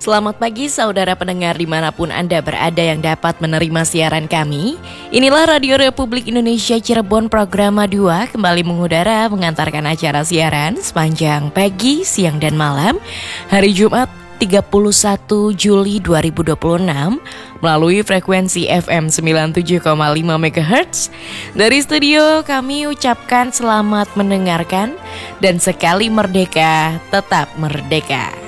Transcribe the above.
Selamat pagi saudara pendengar dimanapun Anda berada yang dapat menerima siaran kami. Inilah Radio Republik Indonesia Cirebon Programa 2 kembali mengudara mengantarkan acara siaran sepanjang pagi, siang dan malam hari Jumat 31 Juli 2026 melalui frekuensi FM 97,5 MHz. Dari studio kami ucapkan selamat mendengarkan dan sekali merdeka tetap merdeka.